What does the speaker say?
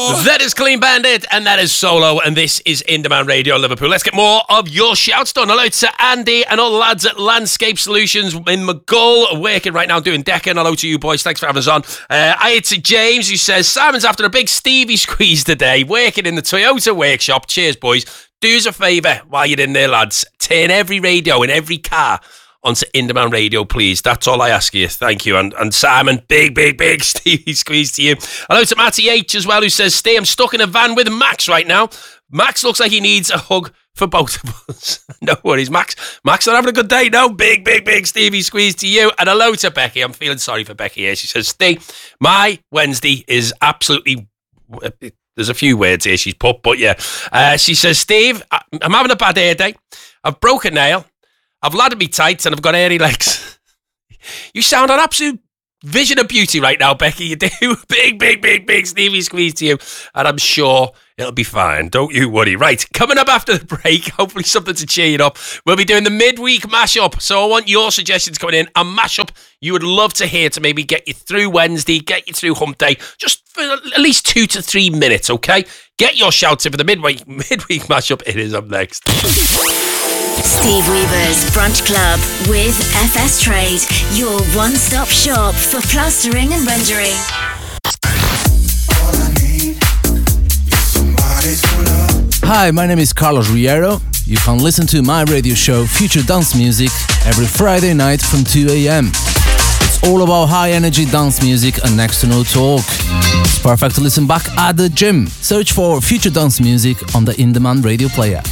That is Clean Bandit, and that is Solo, and this is In Demand Radio Liverpool. Let's get more of your shouts done. Hello to Andy and all the lads at Landscape Solutions in McGull, working right now doing decking. Hello to you boys, thanks for having us on. Hi to James, who says, Simon's after a big Stevie squeeze today, working in the Toyota workshop. Cheers, boys. Do us a favour while you're in there, lads. Turn every radio in every car onto In Demand Radio, please. That's all I ask you. Thank you. And Simon, big Stevie squeeze to you. Hello to Matty H as well, who says, Steve, I'm stuck in a van with Max right now. Max looks like he needs a hug for both of us. No worries, Max. Max not having a good day. No, big Stevie squeeze to you. And hello to Becky. I'm feeling sorry for Becky here. She says, Steve, my Wednesday is absolutely... There's a few words here she's put, but yeah. She says, Steve, I'm having a bad hair day. I've broke a nail. I've laddered me tights and I've got hairy legs. You sound an absolute vision of beauty right now, Becky. You do. Big Stevie squeeze to you. And I'm sure it'll be fine. Don't you worry. Right, coming up after the break, hopefully something to cheer you up. We'll be doing the midweek mashup. So I want your suggestions coming in. A mashup you would love to hear to maybe get you through Wednesday, get you through hump day, just for at least 2 to 3 minutes, okay? Get your shouts in for the midweek mashup. It is up next. Steve Weaver's Brunch Club with FS Trade, your one-stop shop for plastering and rendering. Hi, my name is Carlos Riero. You can listen to my radio show Future Dance Music every Friday night from 2 a.m. It's all about high-energy dance music and next to no talk. It's perfect to listen back at the gym. Search for Future Dance Music on the In Demand radio player.